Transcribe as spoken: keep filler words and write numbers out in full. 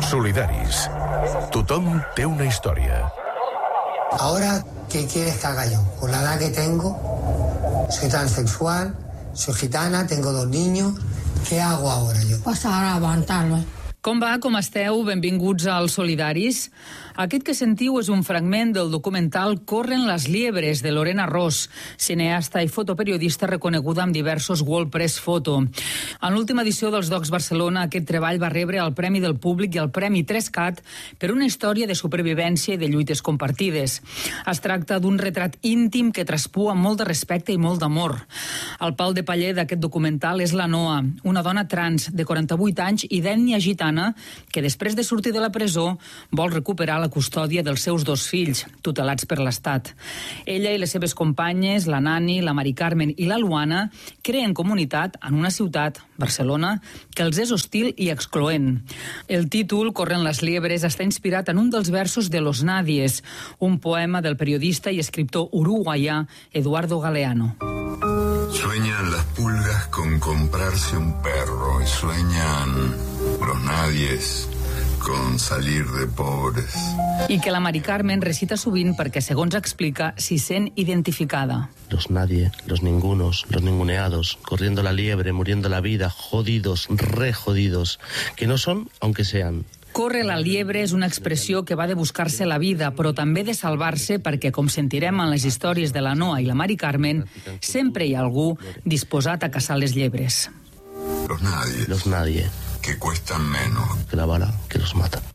Solidaris. Tothom té una història. Ahora, ¿qué quieres que haga yo? Con la edad que tengo, soy transexual, soy gitana, tengo dos niños. ¿Qué hago ahora yo? Pues ahora aguantarlo. Com va? Com esteu? Benvinguts al Solidaris. Aquest que sentiu és un fragment del documental Corren les liebres, de Lorena Ros, cineasta i fotoperiodista reconeguda amb diversos World Press Photo. En l'última edició dels Docs Barcelona, aquest treball va rebre el Premi del Públic i el Premi tres cat per una història de supervivència i de lluites compartides. Es tracta d'un retrat íntim que traspua molt de respecte i molt d'amor. El pal de paller d'aquest documental és la Noa, una dona trans de quaranta-vuit anys i d'ètnia gitana que després de sortir de la presó vol recuperar la custòdia dels seus dos fills, tutelats per l'Estat. Ella i les seves companyes, la Nani, la Mari Carmen i la Luana, creen comunitat en una ciutat, Barcelona, que els és hostil i excloent. El títol, Corren les liebres, està inspirat en un dels versos de Los Nadies, un poema del periodista i escriptor uruguaià Eduardo Galeano. Sueñan las pulgas con comprarse un perro y sueñan los nadies con salir de pobres. I que la Mari Carmen recita sovint perquè, segons explica, s'hi sent identificada. Los nadie, los ningunos, los ninguneados, corriendo la liebre, muriendo la vida, jodidos, re jodidos, que no son, aunque sean. Corre la liebre és una expressió que va de buscar-se la vida, però també de salvar-se perquè, com sentirem en les històries de la Noa i la Mari Carmen, sempre hi ha algú disposat a caçar les llebres. Los nadie. Los nadie. Que cuestan menos que la bala que los mata.